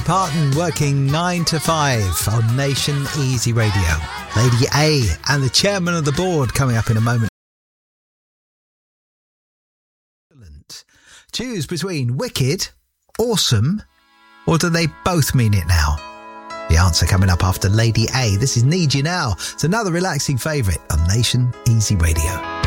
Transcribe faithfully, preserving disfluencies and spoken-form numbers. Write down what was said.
Parton working nine to five on Nation Easy Radio. Lady A and the chairman of the board coming up in a moment. Choose between wicked, awesome, or do they both mean it now? The answer coming up after Lady A. This is Need You Now. It's another relaxing favourite on Nation Easy Radio.